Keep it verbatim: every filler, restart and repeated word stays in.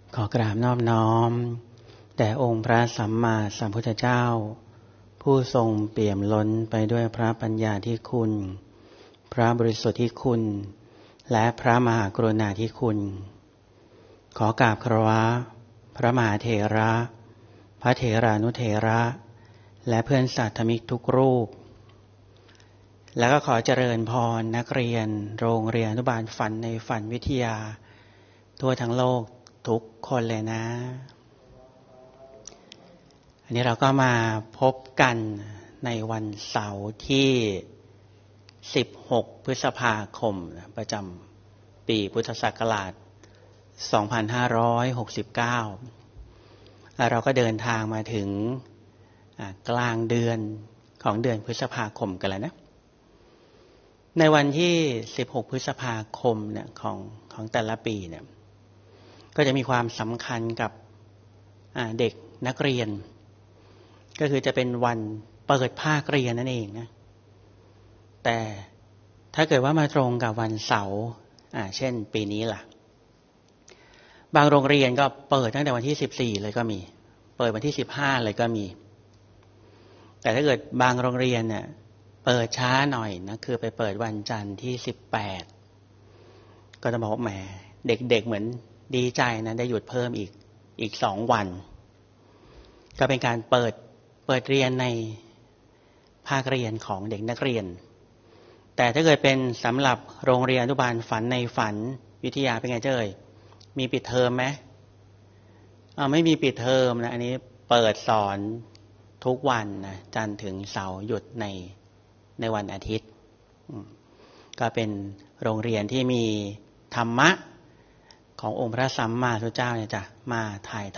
ขอกราบนอบน้อมแด่องค์พระสัมมาสัมพุทธเจ้าผู้ทรงเปี่ยมล้นไปด้วยพระปัญญาธิคุณพระบริสุทธิคุณและพระมหากรุณาธิคุณขอกราบคารวะพระมหาเถระพระเถรานุเถระและเพื่อนศาสมิกทุกรูปแล้วก็ขอเจริญพรนักเรียนโรงเรียนอนุบาลฝันในฝันวิทยาทั่วทั้งโลกทุกคนเลยนะอันนี้เราก็มาพบกันในวันเสาร์ที่สิบหกพฤษภาคมประจำปีพุทธศักราชสองพันห้าร้อยหกสิบเก้าแล้วเราก็เดินทางมาถึงกลางเดือนของเดือนพฤษภาคมกันแล้วนะในวันที่สิบหกพฤษภาคมเนี่ยของของแต่ละปีเนี่ยก็จะมีความสำคัญกับเด็กนักเรียนก็คือจะเป็นวันเปิดภาคเรียนนั่นเองนะแต่ถ้าเกิดว่ามาตรงกับวันเสาร์อ่าเช่นปีนี้ล่ะบางโรงเรียนก็เปิดตั้งแต่วันที่สิบสี่เลยก็มีเปิดวันที่สิบห้าเลยก็มีแต่ถ้าเกิดบางโรงเรียนเนี่ยเปิดช้าหน่อยนะคือไปเปิดวันจันทร์ที่สิบแปดก็จะบอกว่าแหมเด็กๆ เ, เหมือนดีใจนะได้หยุดเพิ่มอีกอีกสองวันก็เป็นการเปิดเปิดเรียนในภาคเรียนของเด็กนักเรียนแต่ถ้าเกิดเป็นสำหรับโรงเรียนอนุบาลฝันในฝันวิทยาเป็นไงเจ้ยมีปิดเทอมไหมอ่าไม่มีปิดเทอมนะอันนี้เปิดสอนทุกวันนะจันทร์ถึงเสาร์หยุดในในวันอาทิตย์ก็เป็นโรงเรียนที่มีธรรมะขององค์พระสัมมาสัมพุทธเจ้าเนี่ยจะมาถ่าย